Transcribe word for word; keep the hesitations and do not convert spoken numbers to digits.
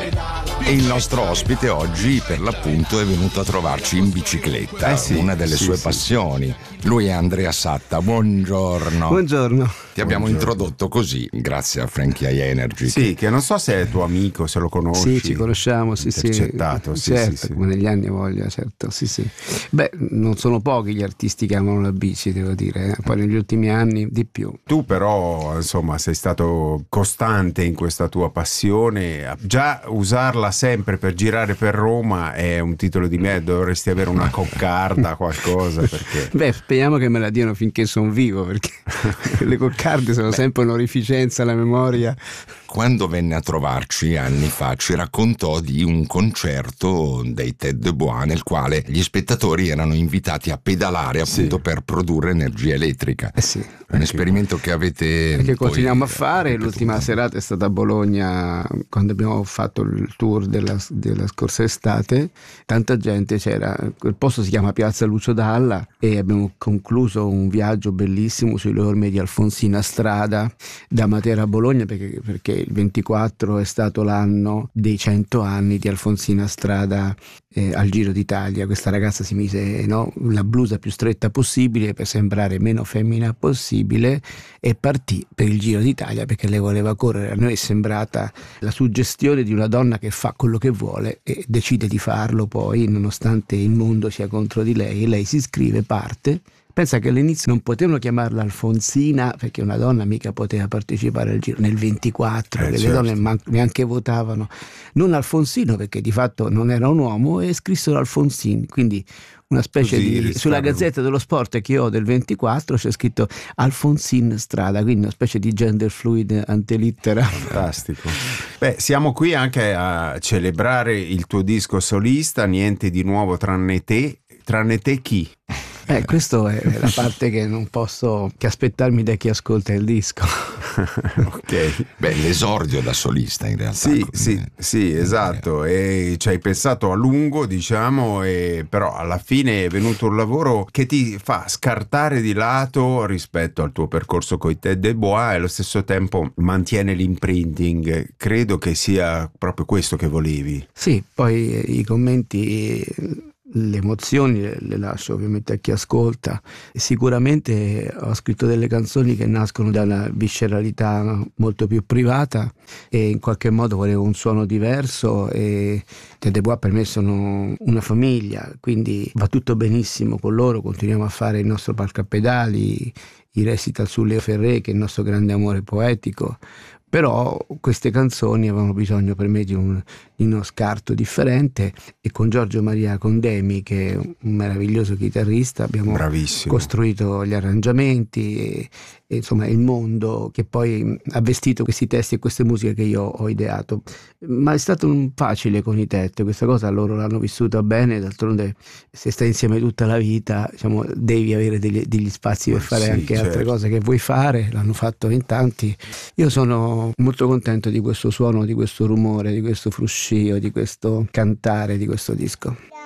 E il nostro ospite oggi per l'appunto è venuto a trovarci in bicicletta, eh sì, una delle sì, sue sì. passioni. Lui è Andrea Satta, buongiorno. Buongiorno. Ti abbiamo Buongiorno. introdotto così, grazie a Frankie High Energy. Sì, che non so se è tuo amico, se lo conosci. Sì, ci conosciamo, sì, sì. Intercettato, sì, certo, sì, sì. come negli anni voglia, certo, sì, sì. Beh, non sono pochi gli artisti che amano la bici, devo dire, eh. Poi negli ultimi anni di più. Tu però, insomma, sei stato costante in questa tua passione. Già usarla sempre per girare per Roma è un titolo di me, dovresti avere una coccarda, qualcosa, perché... Beh, speriamo che me la diano finché sono vivo, perché le coccarde sono sempre un'orificenza alla memoria. Quando venne a trovarci anni fa ci raccontò di un concerto dei Tête de Bois nel quale gli spettatori erano invitati a pedalare appunto Sì. per produrre energia elettrica. Eh sì. Un esperimento che avete E che poi continuiamo a fare. ripetuto. L'ultima serata è stata a Bologna, quando abbiamo fatto il tour della, della scorsa estate. Tanta gente c'era, quel posto si chiama Piazza Lucio Dalla, e abbiamo concluso un viaggio bellissimo sulle orme di Alfonsina Strada da Matera a Bologna, perché, perché il ventiquattro è stato l'anno dei cento anni di Alfonsina Strada eh, al Giro d'Italia. Questa ragazza si mise, no, la blusa più stretta possibile per sembrare meno femmina possibile e partì per il Giro d'Italia perché lei voleva correre. A noi è sembrata la suggestione di una donna che fa quello che vuole e decide di farlo poi, nonostante il mondo sia contro di lei. Lei si iscrive, parte. Pensa che all'inizio non potevano chiamarla Alfonsina perché una donna mica poteva partecipare al Giro nel ventiquattro, Eh, le certo. donne man- neanche votavano. Non Alfonsino perché di fatto non era un uomo, e scrissero Alfonsini, quindi una specie Così di... risparmio. Sulla Gazzetta dello Sport che ho del ventiquattro c'è scritto Alfonsin Strada, quindi una specie di gender fluid antelittera. Fantastico. Beh, siamo qui anche a celebrare il tuo disco solista, Niente di nuovo tranne te. Tranne te chi? Eh, questa è la parte che non posso che aspettarmi da chi ascolta il disco. Ok. Beh, l'esordio da solista in realtà. Sì, come- sì, sì, esatto, e ci hai pensato a lungo, diciamo, e però alla fine è venuto un lavoro che ti fa scartare di lato rispetto al tuo percorso coi Tête de Bois e allo stesso tempo mantiene l'imprinting. Credo che sia proprio questo che volevi. Sì, poi eh, i commenti, le emozioni le, le lascio ovviamente a chi ascolta. Sicuramente ho scritto delle canzoni che nascono da una visceralità molto più privata e in qualche modo volevo un suono diverso, e Tête de Bois per me sono una famiglia, quindi va tutto benissimo con loro, continuiamo a fare il nostro palco a pedali, i recital su Leo Ferré che è il nostro grande amore poetico. Però queste canzoni avevano bisogno per me di, un, di uno scarto differente, e con Giorgio Maria Condemi, che è un meraviglioso chitarrista, abbiamo Bravissimo. costruito gli arrangiamenti e, e insomma il mondo che poi ha vestito questi testi e queste musiche che io ho ideato. Ma è stato un facile con i Tette, questa cosa loro l'hanno vissuta bene, d'altronde se stai insieme tutta la vita, diciamo, devi avere degli, degli spazi per fare Sì, anche altre certo. cose che vuoi fare, l'hanno fatto in tanti. Io sono molto contento di questo suono, di questo rumore, di questo fruscio, di questo cantare di questo disco.